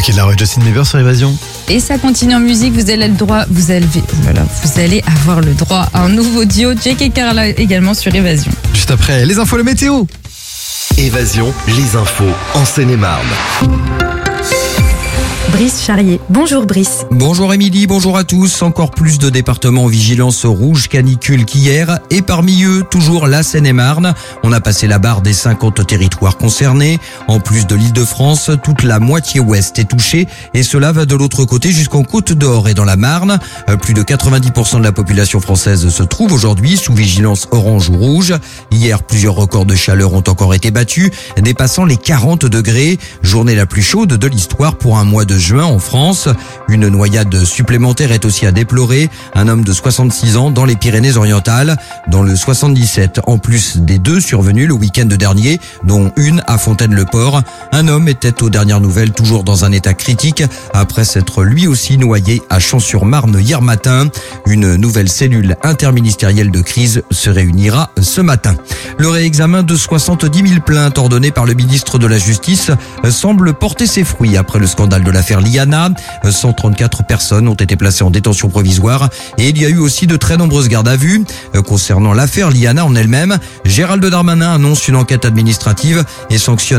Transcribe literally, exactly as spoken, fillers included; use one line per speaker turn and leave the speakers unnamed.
Killer et Justin Bieber sur Évasion.
Et ça continue en musique, vous avez le droit, vous allez, voilà, vous allez avoir le droit à un nouveau duo, Jake et Carla également sur Évasion.
Juste après, les infos, le météo.
Évasion, les infos en Seine-et-Marne.
Brice Charrier. Bonjour Brice.
Bonjour Émilie, bonjour à tous. Encore plus de départements en vigilance rouge canicule qu'hier. Et parmi eux, toujours la Seine-et-Marne. On a passé la barre des cinquante territoires concernés. En plus de l'Île-de-France, toute la moitié ouest est touchée. Et cela va de l'autre côté jusqu'en Côte d'Or et dans la Marne. Plus de quatre-vingt-dix pour cent de la population française se trouve aujourd'hui sous vigilance orange ou rouge. Hier, plusieurs records de chaleur ont encore été battus, dépassant les quarante degrés. Journée la plus chaude de l'histoire pour un mois de juin en France. Une noyade supplémentaire est aussi à déplorer. Un homme de soixante-six ans dans les Pyrénées-Orientales. Dans le soixante-dix-sept, en plus des deux survenus le week-end dernier, dont une à Fontaine-le-Port. Un homme était aux dernières nouvelles toujours dans un état critique après s'être lui aussi noyé à Champs-sur-Marne hier matin. Une nouvelle cellule interministérielle de crise se réunira ce matin. Le réexamen de soixante-dix mille plaintes ordonnées par le ministre de la Justice semble porter ses fruits après le scandale de l'affaire Liana. cent trente-quatre personnes ont été placées en détention provisoire et il y a eu aussi de très nombreuses gardes à vue. Concernant l'affaire Liana en elle-même, Gérald Darmanin annonce une enquête administrative et sanctionne